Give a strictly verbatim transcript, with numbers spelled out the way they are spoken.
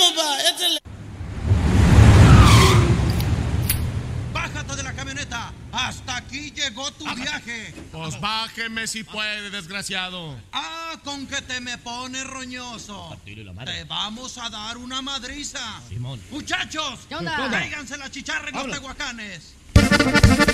pa, échale. Bájate de la camioneta. Hasta aquí llegó tu viaje. Pues bájeme si puede, desgraciado. Ah, con que te me pones roñoso. Te vamos a dar una madriza. Simón. Muchachos, ¿Qué onda? tráiganse la chicharra en los Habla. tehuacanes.